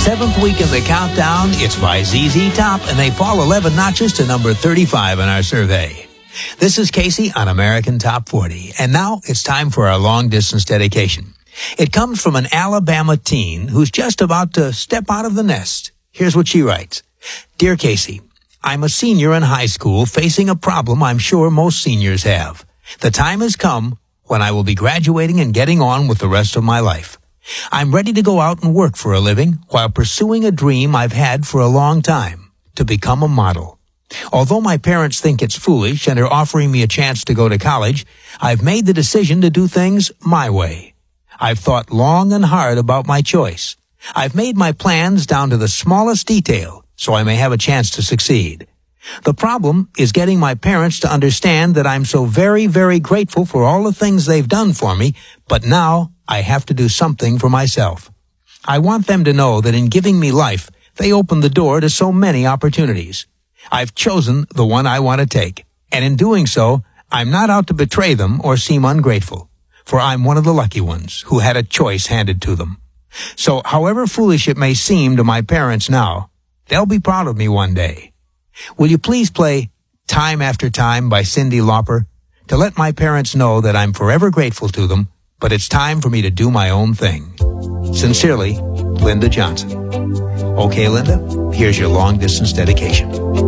Seventh week in the countdown, it's by ZZ Top, and they fall 11 notches to number 35 in our survey. This is Casey on American Top 40, and now it's time for our long-distance dedication. It comes from an Alabama teen who's just about to step out of the nest. Here's what she writes. Dear Casey, I'm a senior in high school facing a problem I'm sure most seniors have. The time has come when I will be graduating and getting on with the rest of my life. I'm ready to go out and work for a living while pursuing a dream I've had for a long time, to become a model. Although my parents think it's foolish and are offering me a chance to go to college, I've made the decision to do things my way. I've thought long and hard about my choice. I've made my plans down to the smallest detail so I may have a chance to succeed. The problem is getting my parents to understand that I'm so very, very grateful for all the things they've done for me, but now I have to do something for myself. I want them to know that in giving me life, they opened the door to so many opportunities. I've chosen the one I want to take, and in doing so, I'm not out to betray them or seem ungrateful, for I'm one of the lucky ones who had a choice handed to them. So, however foolish it may seem to my parents now, they'll be proud of me one day. Will you please play Time After Time by Cyndi Lauper to let my parents know that I'm forever grateful to them, but it's time for me to do my own thing. Sincerely, Linda Johnson. Okay, Linda, here's your long-distance dedication.